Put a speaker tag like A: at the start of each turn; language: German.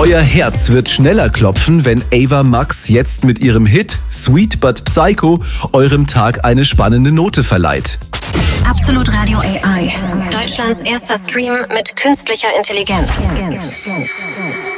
A: Euer Herz wird schneller klopfen, wenn Ava Max jetzt mit ihrem Hit Sweet But Psycho eurem Tag eine spannende Note verleiht.
B: Absolut Radio AI. Deutschlands erster Stream mit künstlicher Intelligenz.